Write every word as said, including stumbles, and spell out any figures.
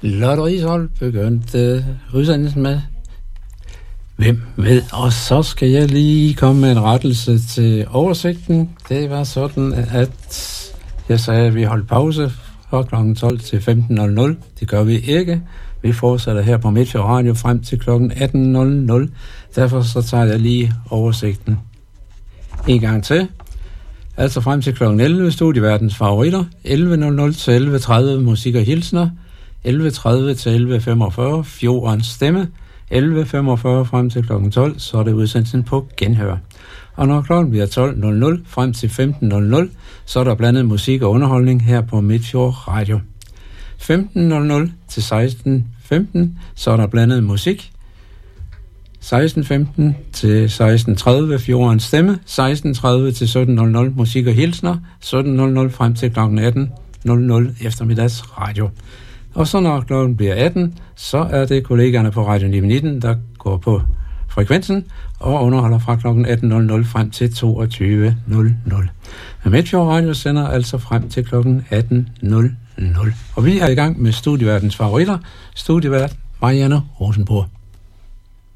Lotte Risholt begyndte udsendelsen med Hvem ved? Og så skal jeg lige komme med en rettelse til oversigten. Det var sådan, at jeg sagde, at vi holdt pause fra klokken tolv til femten nul nul. Det gør vi ikke. Vi fortsætter her på Midtfjord Radio frem til klokken atten nul nul. Derfor så tager jeg lige oversigten en gang til. Altså frem til klokken elleve, Studieverdens favoritter. elleve nul nul til elleve tredive, musik og hilsner. elleve tredive til elleve femogfyrre, Fjordens stemme. elleve femogfyrre frem til klokken tolv, så er det udsendelsen på genhør. Og når klokken bliver tolv nul nul frem til femten nul nul, så er der blandet musik og underholdning her på Midtfjord Radio. femten nul nul til seksten femten, så er der blandet musik. seksten femten til seksten tredive, Fjordens stemme. seksten tredive til sytten nul nul, musik og hilsner. sytten nul nul frem til klokken atten nul nul, eftermiddags radio. Og så når klokken bliver atten, så er det kollegaerne på Radio ni nitten, der går på frekvensen og underholder fra klokken atten nul nul frem til toogtyve nul nul. Midtfjord Radio sender altså frem til klokken atten nul nul. Og vi er i gang med Studieverdens favoritter. Studievært Marianne Rosenborg.